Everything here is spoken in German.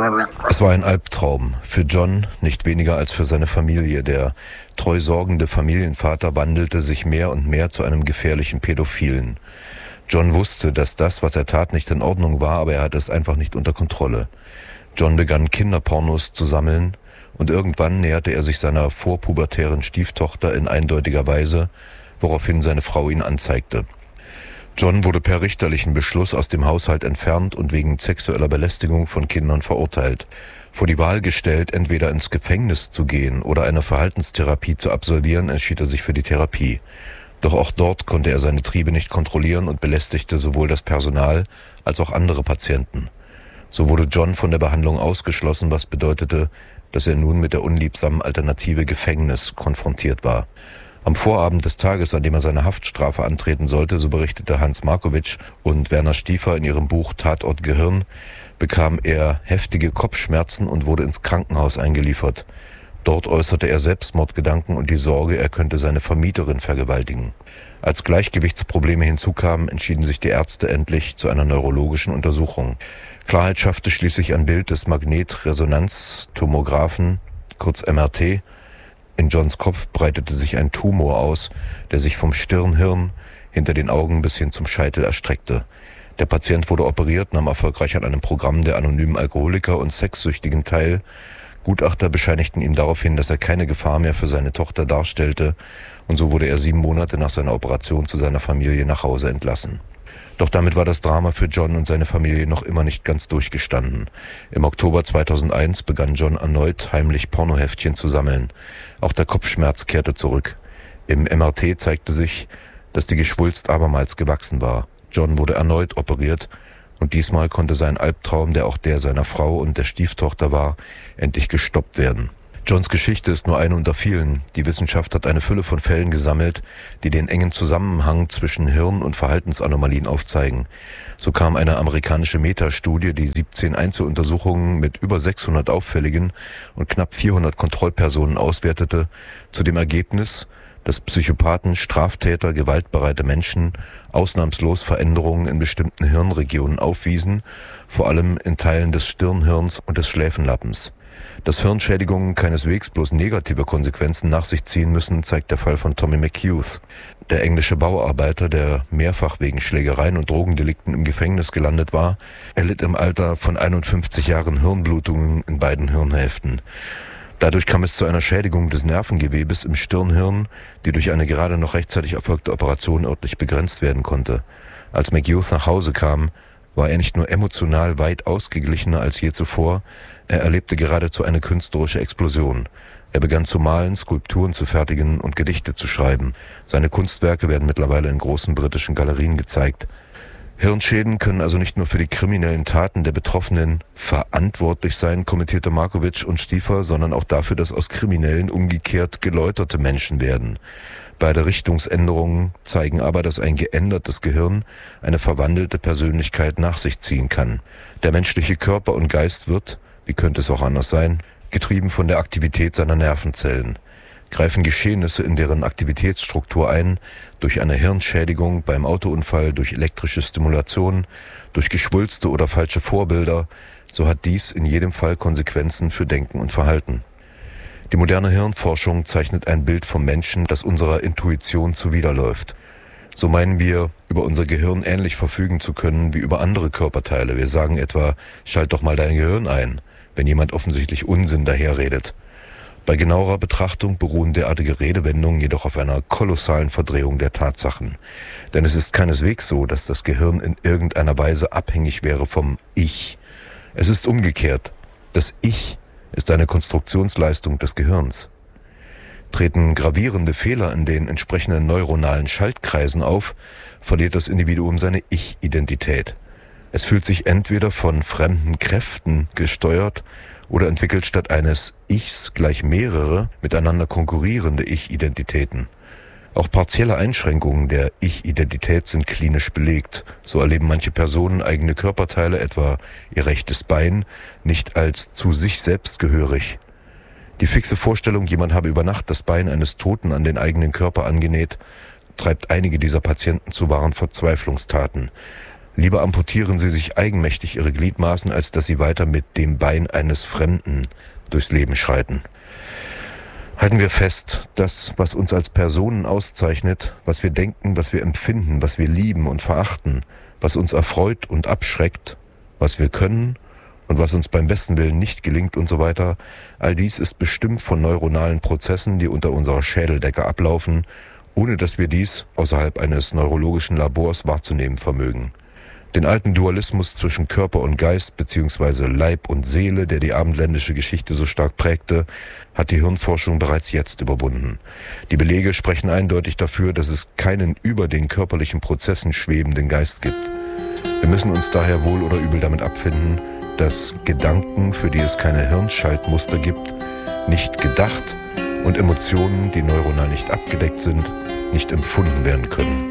Es war ein Albtraum. Für John nicht weniger als für seine Familie. Der treu sorgende Familienvater wandelte sich mehr und mehr zu einem gefährlichen Pädophilen. John wusste, dass das, was er tat, nicht in Ordnung war, aber er hatte es einfach nicht unter Kontrolle. John begann Kinderpornos zu sammeln und irgendwann näherte er sich seiner vorpubertären Stieftochter in eindeutiger Weise, woraufhin seine Frau ihn anzeigte. John wurde per richterlichen Beschluss aus dem Haushalt entfernt und wegen sexueller Belästigung von Kindern verurteilt. Vor die Wahl gestellt, entweder ins Gefängnis zu gehen oder eine Verhaltenstherapie zu absolvieren, entschied er sich für die Therapie. Doch auch dort konnte er seine Triebe nicht kontrollieren und belästigte sowohl das Personal als auch andere Patienten. So wurde John von der Behandlung ausgeschlossen, was bedeutete, dass er nun mit der unliebsamen Alternative Gefängnis konfrontiert war. Am Vorabend des Tages, an dem er seine Haftstrafe antreten sollte, so berichtete Hans Markowitsch und Werner Stiefer in ihrem Buch Tatort Gehirn, bekam er heftige Kopfschmerzen und wurde ins Krankenhaus eingeliefert. Dort äußerte er Selbstmordgedanken und die Sorge, er könnte seine Vermieterin vergewaltigen. Als Gleichgewichtsprobleme hinzukamen, entschieden sich die Ärzte endlich zu einer neurologischen Untersuchung. Klarheit schaffte schließlich ein Bild des Magnetresonanztomographen, kurz MRT. In Johns Kopf breitete sich ein Tumor aus, der sich vom Stirnhirn hinter den Augen bis hin zum Scheitel erstreckte. Der Patient wurde operiert, nahm erfolgreich an einem Programm der anonymen Alkoholiker und Sexsüchtigen teil. Gutachter bescheinigten ihm daraufhin, dass er keine Gefahr mehr für seine Tochter darstellte, und so wurde er 7 Monate nach seiner Operation zu seiner Familie nach Hause entlassen. Doch damit war das Drama für John und seine Familie noch immer nicht ganz durchgestanden. Im Oktober 2001 begann John erneut heimlich Pornoheftchen zu sammeln. Auch der Kopfschmerz kehrte zurück. Im MRT zeigte sich, dass die Geschwulst abermals gewachsen war. John wurde erneut operiert und diesmal konnte sein Albtraum, der auch der seiner Frau und der Stieftochter war, endlich gestoppt werden. Johns Geschichte ist nur eine unter vielen. Die Wissenschaft hat eine Fülle von Fällen gesammelt, die den engen Zusammenhang zwischen Hirn- und Verhaltensanomalien aufzeigen. So kam eine amerikanische Metastudie, die 17 Einzeluntersuchungen mit über 600 auffälligen und knapp 400 Kontrollpersonen auswertete, zu dem Ergebnis, dass Psychopathen, Straftäter, gewaltbereite Menschen ausnahmslos Veränderungen in bestimmten Hirnregionen aufwiesen, vor allem in Teilen des Stirnhirns und des Schläfenlappens. Dass Hirnschädigungen keineswegs bloß negative Konsequenzen nach sich ziehen müssen, zeigt der Fall von Tommy McHugh. Der englische Bauarbeiter, der mehrfach wegen Schlägereien und Drogendelikten im Gefängnis gelandet war, erlitt im Alter von 51 Jahren Hirnblutungen in beiden Hirnhälften. Dadurch kam es zu einer Schädigung des Nervengewebes im Stirnhirn, die durch eine gerade noch rechtzeitig erfolgte Operation örtlich begrenzt werden konnte. Als McHugh nach Hause kam, war er nicht nur emotional weit ausgeglichener als je zuvor, er erlebte geradezu eine künstlerische Explosion. Er begann zu malen, Skulpturen zu fertigen und Gedichte zu schreiben. Seine Kunstwerke werden mittlerweile in großen britischen Galerien gezeigt. Hirnschäden können also nicht nur für die kriminellen Taten der Betroffenen verantwortlich sein, kommentierte Markowitsch und Stiefer, sondern auch dafür, dass aus Kriminellen umgekehrt geläuterte Menschen werden. Beide Richtungsänderungen zeigen aber, dass ein geändertes Gehirn eine verwandelte Persönlichkeit nach sich ziehen kann. Der menschliche Körper und Geist wird, wie könnte es auch anders sein, getrieben von der Aktivität seiner Nervenzellen. Greifen Geschehnisse in deren Aktivitätsstruktur ein, durch eine Hirnschädigung beim Autounfall, durch elektrische Stimulation, durch Geschwulste oder falsche Vorbilder, so hat dies in jedem Fall Konsequenzen für Denken und Verhalten. Die moderne Hirnforschung zeichnet ein Bild vom Menschen, das unserer Intuition zuwiderläuft. So meinen wir, über unser Gehirn ähnlich verfügen zu können wie über andere Körperteile. Wir sagen etwa, schalt doch mal dein Gehirn ein, wenn jemand offensichtlich Unsinn daherredet. Bei genauerer Betrachtung beruhen derartige Redewendungen jedoch auf einer kolossalen Verdrehung der Tatsachen. Denn es ist keineswegs so, dass das Gehirn in irgendeiner Weise abhängig wäre vom Ich. Es ist umgekehrt. Das Ich ist eine Konstruktionsleistung des Gehirns. Treten gravierende Fehler in den entsprechenden neuronalen Schaltkreisen auf, verliert das Individuum seine Ich-Identität. Es fühlt sich entweder von fremden Kräften gesteuert oder entwickelt statt eines Ichs gleich mehrere miteinander konkurrierende Ich-Identitäten. Auch partielle Einschränkungen der Ich-Identität sind klinisch belegt. So erleben manche Personen eigene Körperteile, etwa ihr rechtes Bein, nicht als zu sich selbst gehörig. Die fixe Vorstellung, jemand habe über Nacht das Bein eines Toten an den eigenen Körper angenäht, treibt einige dieser Patienten zu wahren Verzweiflungstaten. Lieber amputieren sie sich eigenmächtig ihre Gliedmaßen, als dass sie weiter mit dem Bein eines Fremden durchs Leben schreiten. Halten wir fest, das, was uns als Personen auszeichnet, was wir denken, was wir empfinden, was wir lieben und verachten, was uns erfreut und abschreckt, was wir können und was uns beim besten Willen nicht gelingt und so weiter, all dies ist bestimmt von neuronalen Prozessen, die unter unserer Schädeldecke ablaufen, ohne dass wir dies außerhalb eines neurologischen Labors wahrzunehmen vermögen. Den alten Dualismus zwischen Körper und Geist bzw. Leib und Seele, der die abendländische Geschichte so stark prägte, hat die Hirnforschung bereits jetzt überwunden. Die Belege sprechen eindeutig dafür, dass es keinen über den körperlichen Prozessen schwebenden Geist gibt. Wir müssen uns daher wohl oder übel damit abfinden, dass Gedanken, für die es keine Hirnschaltmuster gibt, nicht gedacht und Emotionen, die neuronal nicht abgedeckt sind, nicht empfunden werden können.